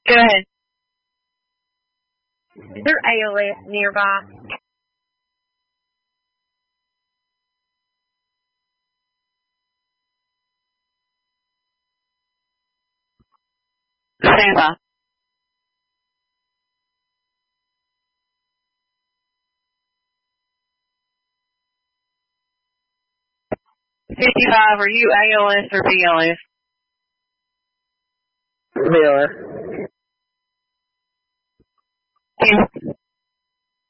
Go ahead. Is there ALS nearby? Stand by. $55, are you ALS or BLS? BLS.